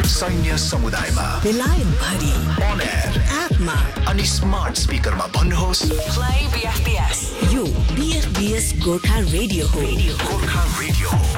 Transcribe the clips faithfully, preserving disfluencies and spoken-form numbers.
सैन्य समुदायमा, बेलायत भरि, on air, एपमा अनि स्मार्ट स्पिकरमा भन्नुहोस् प्ले बीएफबीएस। यो बीएफबीएस गोर्खा रेडियो हो। रेडियो गोर्खा रेडियो हो।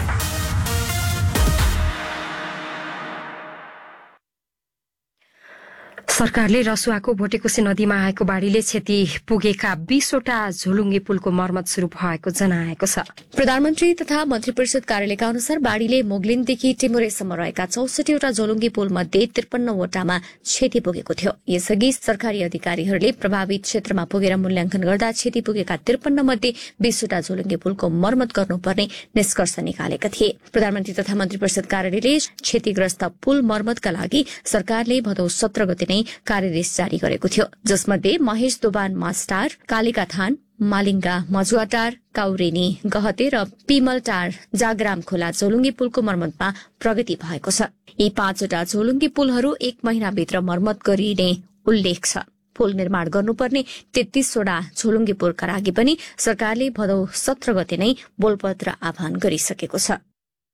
सरकारले रसुवाको भोटेकोशी नदीमा आएको बाढ़ीले क्षति पुगेका बीसवटा झोलुङ्गे पुलको मर्मत शुरू भएको जनाएको छ। प्रधानमन्त्री तथा मन्त्री परिषद कार्यालयका अनुसार बाढ़ीले मोगलिनदेखि टिमुरेसम्म रहेका चौसठीवटा झोलुङ्गे पुल मध्ये त्रिपन्नवटामा क्षति पुगेको थियो। यसअघि सरकारी अधिकारीहरूले प्रभावित क्षेत्रमा पुगेर मूल्याङ्कन गर्दा क्षति पुगेका त्रिपन्न मध्ये बीसवटा झोलुङ्गे पुलको मर्मत गर्नुपर्ने निष्कर्ष निकालेका थिए। प्रधानमन्त्री तथा मन्त्री परिषद कार्यालयले क्षतिग्रस्त पुल मर्मतका लागि सरकारले भदौ सत्र गते नै कार्यदेश जारी गरेको थियो, जसमध्ये महेश दोबान मास्टार, कालिका थान, मालिङ्गा मजुवाटार, काउरेनी गहते र पिमलटार जाग्राम खोला झोलुङ्गे पुलको मर्मतमा प्रगति भएको छ। यी पाँचवटा झोलुङ्गे पुलहरू एक महिनाभित्र मर्मत गरिने उल्लेख छ। पुल निर्माण गर्नुपर्ने तेत्तीसवटा झोलुङ्गे पुलका लागि पनि सरकारले भदौ सत्र गते नै बोलपत्र आह्वान गरिसकेको छ।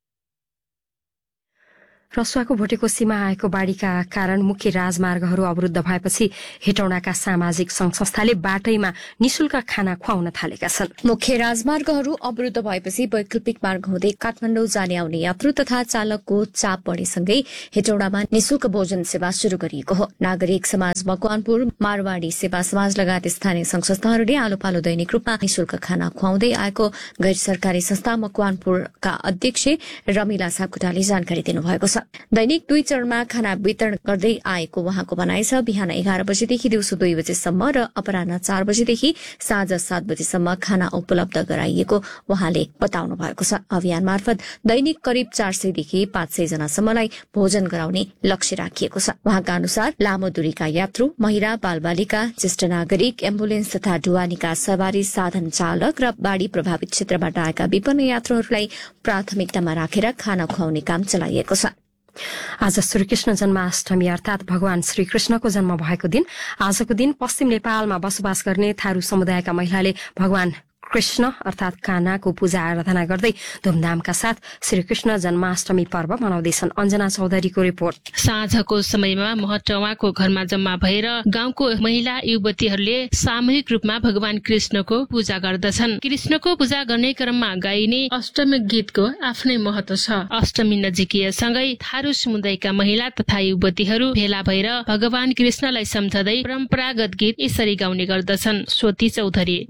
रसुवाको भोटेकोशीमा आएको बाढ़ीका कारण मुख्य राजमार्गहरू अवरुद्ध भएपछि हेटौडाका सामाजिक संघ संस्थाले बाटैमा निशुल्क खाना खुवाउन थालेका छन्। मुख्य राजमार्गहरू अवरुद्ध भएपछि वैकल्पिक मार्ग हुँदै काठमाडौँ जाने आउने यात्रु तथा चालकको चाप बढेसँगै हेटौडामा निशुल्क भोजन सेवा शुरू गरिएको हो। नागरिक समाज मकवानपुर, मारवाड़ी सेवा समाज लगायत स्थानीय संघ संस्थाहरूले आलो पालो दैनिक रूपमा निशुल्क खाना खुवाउँदै आएको गैर सरकारी संस्था मकवानपुरका अध्यक्ष रमिला सापकोटाले जानकारी दिनुभएको छ। दैनिक दुई चरणमा खाना वितरण गर्दै आएको उहाँको भनाइ छ। बिहान एघार बजेदेखि दिउँसो दुई बजेसम्म र अपराह्न चार बजेदेखि साँझ सात बजेसम्म खाना उपलब्ध गराइएको उहाँले बताउनु भएको छ। अभियान मार्फत दैनिक करिब चार सयदेखि पाँच सय जनासम्मलाई भोजन गराउने लक्ष्य राखिएको छ। उहाँका अनुसार लामो दूरीका यात्रु, महिला, बालबालिका, ज्येष्ठ नागरिक, एम्बुलेन्स तथा ढुवानीका सवारी साधन चालक र बाढ़ी प्रभावित क्षेत्रबाट आएका विपन्न यात्रुहरूलाई प्राथमिकतामा राखेर खाना खुवाउने काम चलाइएको छ। आज श्रीकृष्ण जन्माष्टमी अर्थात भगवान श्रीकृष्णको जन्म भएको दिन। आजको दिन पश्चिम नेपालमा बसोबास गर्ने थारू समुदायका महिलाले भगवान कृष्ण अर्थात कान्हाको पूजा आराधना गर्दै धूमधामका साथ श्रीकृष्ण जन्माष्टमी पर्व मनाउँदैछन्। अञ्जना चौधरीको रिपोर्ट। साँझको समयमा महटवाको घरमा जम्मा भएर गाउँको महिला युवतीहरूले सामूहिक रूपमा भगवान कृष्णको पूजा गर्दछन्। कृष्णको पूजा गर्ने क्रममा गाइने अष्टमी गीतको आफ्नै महत्व छ। अष्टमी नजिकिएसँगै थारू समुदायका महिला तथा युवतीहरू भेला भएर भगवान कृष्णलाई सम्झँदै परम्परागत गीत यसरी गाउने गर्दछन्। स्वती चौधरी।